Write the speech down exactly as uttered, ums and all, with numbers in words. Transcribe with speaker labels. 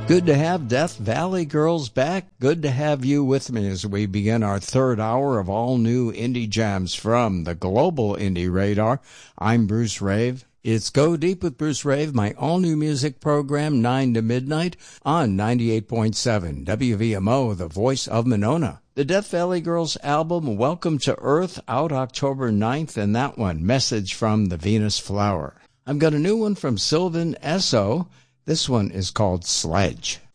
Speaker 1: Good to have Death Valley Girls back. Good to have you with me as we begin our third hour of all new indie jams from the Global Indie Radar. I'm Bruce Rave. It's Go Deep with Bruce Rave, my all-new music program, nine to midnight, on ninety-eight point seven W V M O, the voice of Monona. The Death Valley Girls album, Welcome to Earth, out October ninth, and that one, Message from the Venus Flower. I've got a new one from Sylvan Esso. This one is called Sledge.